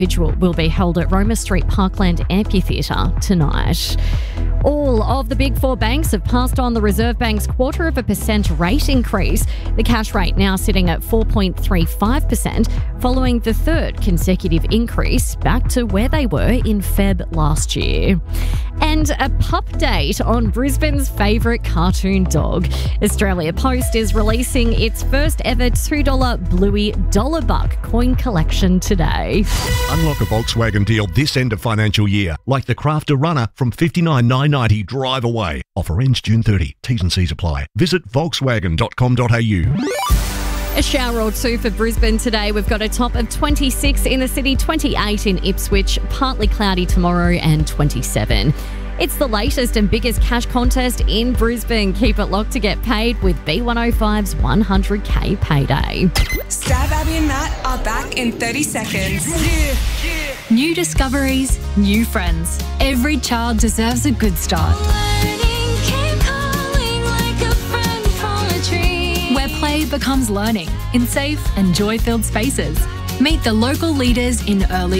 Vigil will be held at Roma Street Parkland Amphitheatre tonight. All of the big four banks have passed on the Reserve Bank's 0.25% rate increase. The cash rate now sitting at 4.35%, following the third consecutive increase back to where they were in Feb last year. And a pup date on Brisbane's favourite cartoon dog. Australia Post is releasing its first ever $2 Bluey Dollar Buck coin collection today. Unlock a Volkswagen deal this end of financial year, like the Crafter Runner from $59,990 drive away. Offer ends June 30. T's and C's apply. Visit volkswagen.com.au. A shower or two for Brisbane today. We've got a top of 26 in the city, 28 in Ipswich, partly cloudy tomorrow and 27. It's the latest and biggest cash contest in Brisbane. Keep it locked to get paid with B105's 100K payday. Stab, Abby and Matt are back in 30 seconds. New discoveries, new friends. Every child deserves a good start. Where play becomes learning in safe and joy-filled spaces. Meet the local leaders in early